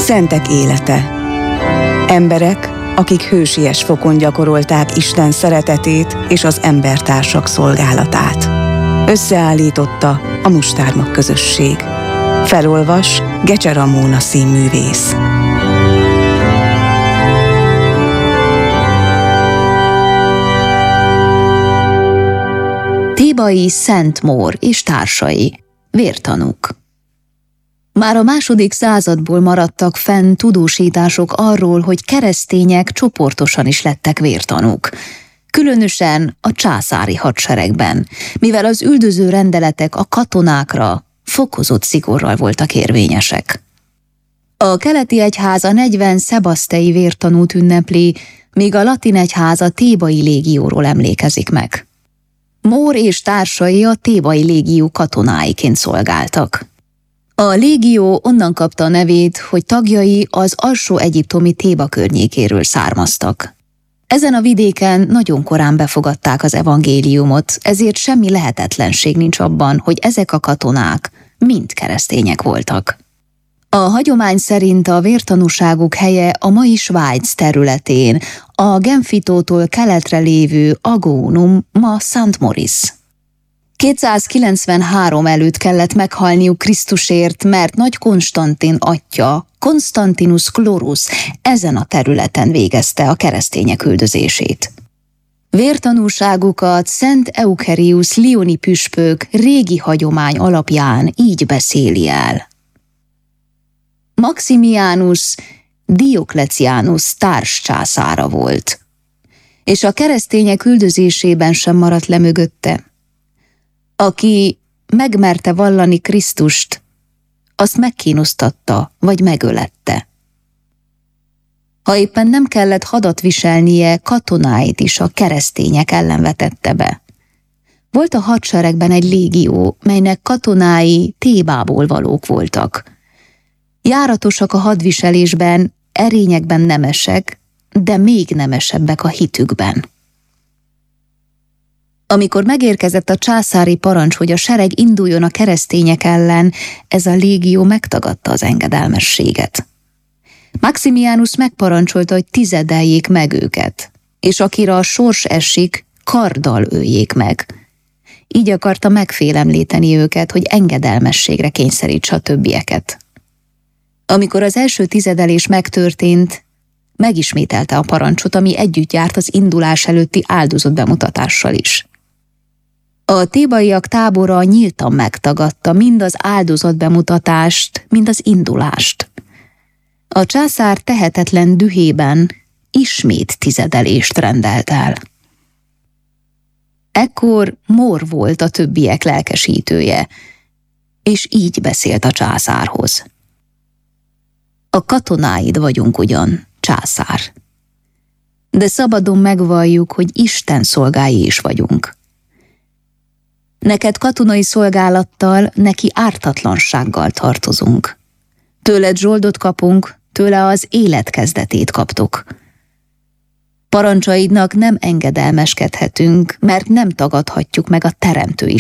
Szentek élete. Emberek, akik hősies fokon gyakorolták Isten szeretetét és az embertársak szolgálatát. Összeállította a Mustármag közösség. Felolvas Gecse Ramóna színművész. Thébai Szent Mór és társai, vértanúk. Már a II. Századból maradtak fenn tudósítások arról, hogy keresztények csoportosan is lettek vértanúk. Különösen a császári hadseregben, mivel az üldöző rendeletek a katonákra fokozott szigorral voltak érvényesek. A keleti egyház a 40 szebasztei vértanút ünnepli, míg a latin egyház a Thébai légióról emlékezik meg. Mór és társai a Thébai légió katonáiként szolgáltak. A légió onnan kapta a nevét, hogy tagjai az alsó-egyiptomi Théba környékéről származtak. Ezen a vidéken nagyon korán befogadták az evangéliumot, ezért semmi lehetetlenség nincs abban, hogy ezek a katonák mind keresztények voltak. A hagyomány szerint a vértanúságuk helye a mai Svájc területén, a Genfitótól keletre lévő Agónum, ma Szent Moritz. 293 előtt kellett meghalniuk Krisztusért, mert Nagy Konstantin atya, Konstantinus Chlorus ezen a területen végezte a keresztények üldözését. Vértanúságukat Szent Eukerius lioni püspök régi hagyomány alapján így beszéli el. Maximianus Dioklecianus társcsászára volt, és a keresztények üldözésében sem maradt le mögötte. Aki megmerte vallani Krisztust, azt megkínoztatta vagy megölette. Ha éppen nem kellett hadat viselnie, katonáit is a keresztények ellen vetette be. Volt a hadseregben egy légió, melynek katonái Thébából valók voltak. Járatosak a hadviselésben, erényekben nemesek, de még nemesebbek a hitükben. Amikor megérkezett a császári parancs, hogy a sereg induljon a keresztények ellen, ez a légió megtagadta az engedelmességet. Maximianus megparancsolta, hogy tizedeljék meg őket, és akire a sors esik, karddal öljék meg. Így akarta megfélemlíteni őket, hogy engedelmességre kényszerítse a többieket. Amikor az első tizedelés megtörtént, megismételte a parancsot, ami együtt járt az indulás előtti áldozat bemutatással is. A thébaiak tábora nyíltan megtagadta mind az áldozatbemutatást, mind az indulást. A császár tehetetlen dühében ismét tizedelést rendelt el. Ekkor Mór volt a többiek lelkesítője, és így beszélt a császárhoz. A katonáid vagyunk ugyan, császár, de szabadon megvalljuk, hogy Isten szolgái is vagyunk. Neked katonai szolgálattal, neki ártatlansággal tartozunk. Tőled zsoldot kapunk, tőle az élet kezdetét kaptuk. Parancsaidnak nem engedelmeskedhetünk, mert nem tagadhatjuk meg a Teremtő